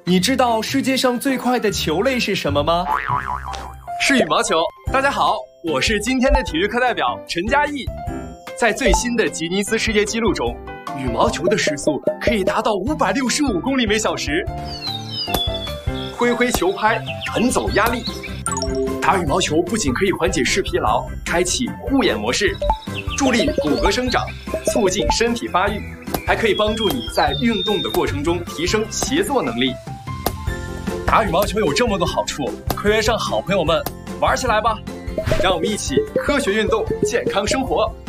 你知道世界上最快的球类是什么吗？ 是羽毛球。大家好，我是今天的体育课代表陈嘉译。在最新的吉尼斯世界纪录中，羽毛球的时速可以达到565公里每小时。挥挥球拍，弹走压力。打羽毛球不仅可以缓解视疲劳，开启护眼模式，助力骨骼生长，促进身体发育，还可以帮助你在运动的过程中提升协作能力。打羽毛球有这么多好处，快约上好朋友们玩起来吧！让我们一起科学运动，健康生活。